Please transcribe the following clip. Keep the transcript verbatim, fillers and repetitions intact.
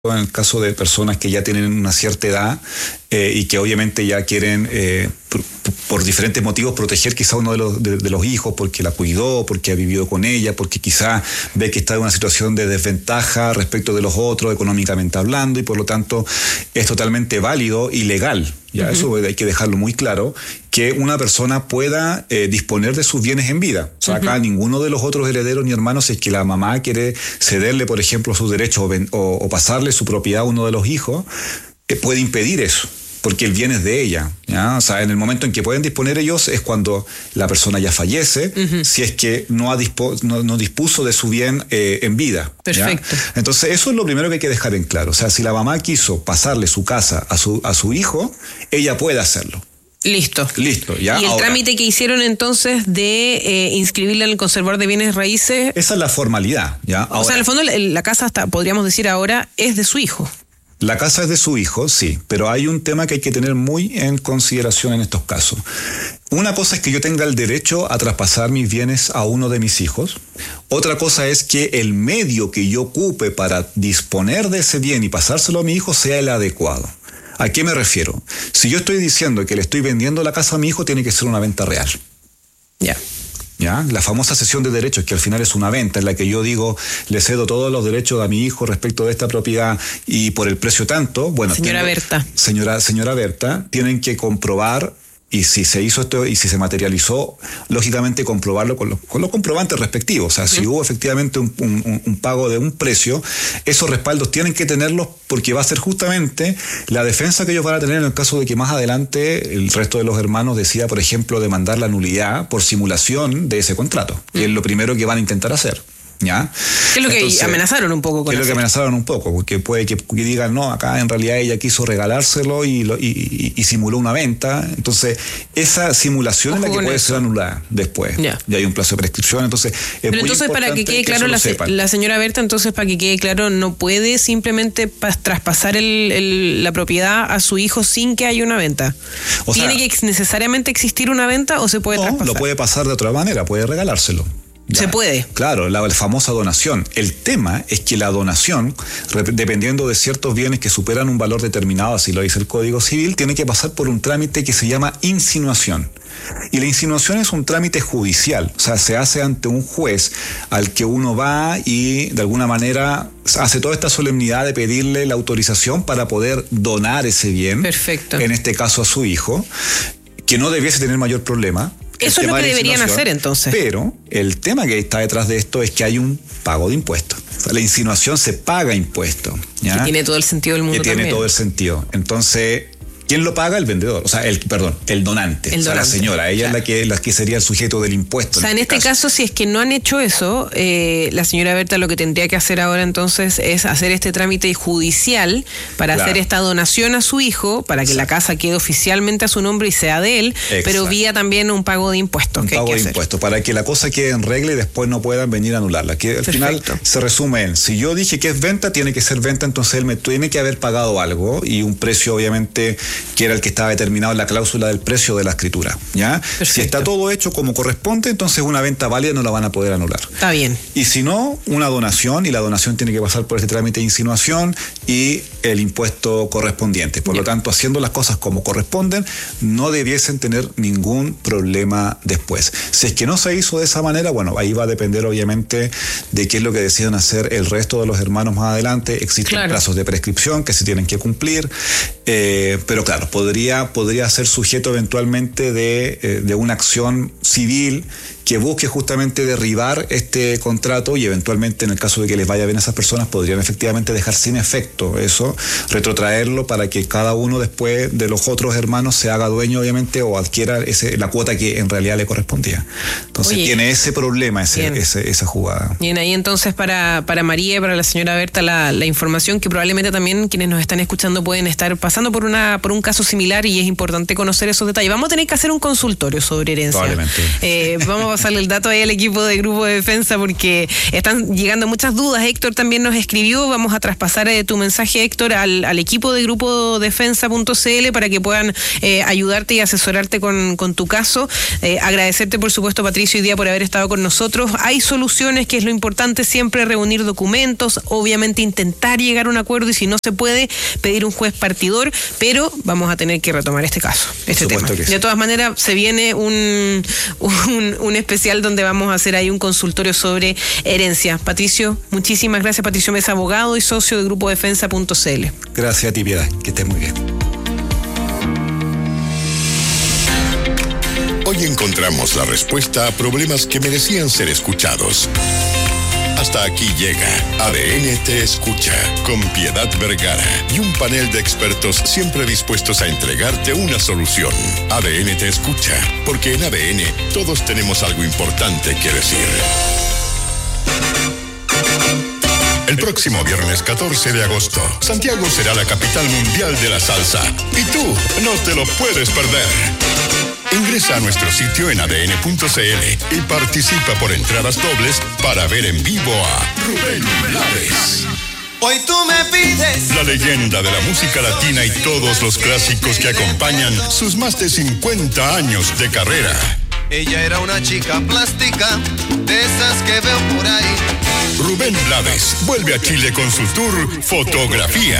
en el caso de personas que ya tienen una cierta edad eh, y que obviamente ya quieren, eh, por, por diferentes motivos, proteger quizá uno de los, de, de los hijos porque la cuidó, porque ha vivido con ella, porque quizá ve que está en una situación de desventaja respecto de los otros, económicamente hablando, y por lo tanto es totalmente válido y legal. Ya, uh-huh. Eso hay que dejarlo muy claro, que una persona pueda eh, disponer de sus bienes en vida. O sea, uh-huh. acá ninguno de los otros herederos ni hermanos, si es que la mamá quiere cederle, por ejemplo, sus derechos o, o, o pasarle su propiedad a uno de los hijos, eh, puede impedir eso, porque el bien es de ella, ¿ya? O sea, en el momento en que pueden disponer ellos es cuando la persona ya fallece, uh-huh. si es que no, ha dispo, no, no dispuso de su bien eh, en vida. Perfecto. ¿Ya? Entonces, eso es lo primero que hay que dejar en claro. O sea, si la mamá quiso pasarle su casa a su, a su hijo, ella puede hacerlo. Listo. Listo, ya. ¿Y el ahora, trámite que hicieron entonces de eh, inscribirla en el conservador de bienes raíces? Esa es la formalidad, ¿ya? Ahora, o sea, en el fondo la, la casa, hasta podríamos decir ahora, es de su hijo. La casa es de su hijo, sí, pero hay un tema que hay que tener muy en consideración en estos casos. Una cosa es que yo tenga el derecho a traspasar mis bienes a uno de mis hijos. Otra cosa es que el medio que yo ocupe para disponer de ese bien y pasárselo a mi hijo sea el adecuado. ¿A qué me refiero? Si yo estoy diciendo que le estoy vendiendo la casa a mi hijo, tiene que ser una venta real. Ya. ¿Ya? La famosa cesión de derechos, que al final es una venta en la que yo digo, le cedo todos los derechos a mi hijo respecto de esta propiedad y por el precio tanto, bueno, señora tengo, Berta. Señora, señora Berta, tienen que comprobar, y si se hizo esto y si se materializó, lógicamente comprobarlo con los, con los comprobantes respectivos. O sea, uh-huh. si hubo efectivamente un, un, un pago de un precio, esos respaldos tienen que tenerlos porque va a ser justamente la defensa que ellos van a tener en el caso de que más adelante el resto de los hermanos decida, por ejemplo, demandar la nulidad por simulación de ese contrato, uh-huh. que es lo primero que van a intentar hacer. ¿Ya? ¿Qué es lo Entonces, que amenazaron un poco con ¿Qué es lo hacer? que amenazaron un poco? Porque puede que, que digan, no, acá en realidad ella quiso regalárselo y, lo, y, y, y simuló una venta. Entonces, esa simulación Ojo es la que puede eso. ser anulada después. Ya. ya hay un plazo de prescripción. Entonces, es Pero muy entonces, para que quede que claro, la, la señora Berta, entonces, para que quede claro, no puede simplemente pas, traspasar el, el, la propiedad a su hijo sin que haya una venta. O ¿Tiene sea, que necesariamente existir una venta o se puede no, traspasar? Lo puede pasar de otra manera, puede regalárselo. Ya. Se puede. Claro, la, la famosa donación. El tema es que la donación, dependiendo de ciertos bienes que superan un valor determinado, así lo dice el Código Civil, tiene que pasar por un trámite que se llama insinuación. Y la insinuación es un trámite judicial, o sea, se hace ante un juez al que uno va y de alguna manera hace toda esta solemnidad de pedirle la autorización para poder donar ese bien. Perfecto. En este caso a su hijo, que no debiese tener mayor problema. Eso es lo que deberían hacer entonces. Pero el tema que está detrás de esto es que hay un pago de impuestos. O sea, la insinuación se paga impuestos. ¿Ya? Que tiene todo el sentido del mundo Que tiene también. todo el sentido. Entonces, ¿quién lo paga? El vendedor. O sea, el perdón, el donante. El o sea, donante. la señora. Ella claro. es la que, la que sería el sujeto del impuesto. O sea, en este caso, caso si es que no han hecho eso, eh, la señora Berta lo que tendría que hacer ahora entonces es hacer este trámite judicial para claro. hacer esta donación a su hijo, para que Exacto. la casa quede oficialmente a su nombre y sea de él, Exacto. pero vía también un pago de impuestos. Un que pago hay que de hacer. impuestos, para que la cosa quede en regla y después no puedan venir a anularla. Que al Perfecto. final se resume en, si yo dije que es venta, tiene que ser venta, entonces él me tiene que haber pagado algo y un precio obviamente que era el que estaba determinado en la cláusula del precio de la escritura. ¿Ya? Perfecto. Si está todo hecho como corresponde, entonces una venta válida no la van a poder anular. Está bien. Y si no, una donación, y la donación tiene que pasar por este trámite de insinuación y el impuesto correspondiente. Por bien. lo tanto, haciendo las cosas como corresponden, no debiesen tener ningún problema después. Si es que no se hizo de esa manera, bueno, ahí va a depender obviamente de qué es lo que decidan hacer el resto de los hermanos más adelante. Existen claro. plazos de prescripción que se tienen que cumplir, eh, pero claro, podría, podría ser sujeto eventualmente de, eh, de una acción civil que busque justamente derribar este contrato y eventualmente, en el caso de que les vaya bien a esas personas, podrían efectivamente dejar sin efecto eso, retrotraerlo para que cada uno después de los otros hermanos se haga dueño, obviamente, o adquiera ese, la cuota que en realidad le correspondía. Entonces Oye, tiene ese problema, ese, ese, esa jugada. Bien, ahí entonces para, para María y para la señora Berta la, la información que probablemente también quienes nos están escuchando pueden estar pasando pasando por una por un caso similar y es importante conocer esos detalles. Vamos a tener que hacer un consultorio sobre herencia. Probablemente. Eh, vamos a pasarle el dato ahí al equipo de Grupo de Defensa porque están llegando muchas dudas. Héctor también nos escribió. Vamos a traspasar eh, tu mensaje, Héctor, al, al equipo de grupo defensa punto c l para que puedan eh, ayudarte y asesorarte con, con tu caso. Eh, agradecerte, por supuesto, Patricio, hoy día por haber estado con nosotros. Hay soluciones, que es lo importante, siempre reunir documentos, obviamente intentar llegar a un acuerdo y si no se puede, pedir un juez partidor, pero vamos a tener que retomar este caso, este tema. Sí. De todas maneras, se viene un, un, un especial donde vamos a hacer ahí un consultorio sobre herencia. Patricio, muchísimas gracias. Patricio Mesa, abogado y socio de grupo defensa punto c l. Gracias a ti, Piedad, que estés muy bien. Hoy encontramos la respuesta a problemas que merecían ser escuchados. Hasta aquí llega A D N Te Escucha, con Piedad Vergara y un panel de expertos siempre dispuestos a entregarte una solución. A D N Te Escucha, porque en A D N todos tenemos algo importante que decir. El próximo viernes catorce de agosto, Santiago será la capital mundial de la salsa. Y tú no te lo puedes perder. Ingresa a nuestro sitio en a d n punto c l y participa por entradas dobles para ver en vivo a Rubén Blades. Hoy tú me pides. La leyenda de la música latina y todos los clásicos que acompañan sus más de cincuenta años de carrera. Ella era una chica plástica, de esas que veo por ahí. Rubén Blades vuelve a Chile con su tour Fotografía.